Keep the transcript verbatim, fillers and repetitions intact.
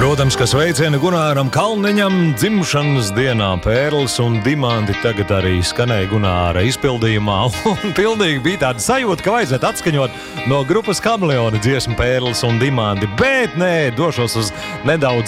Protams, ka sveicieni Gunāram Kalniņam dzimšanas dienā. Pērles un dimanti tagad arī skanēja Gunāra izpildījumā. Un pilnīgi bija tāda sajūta, ka vajadzētu atskaņot no grupas Kameleona dziesmu Pērles un dimanti. Bet nē, došos uz nedaudz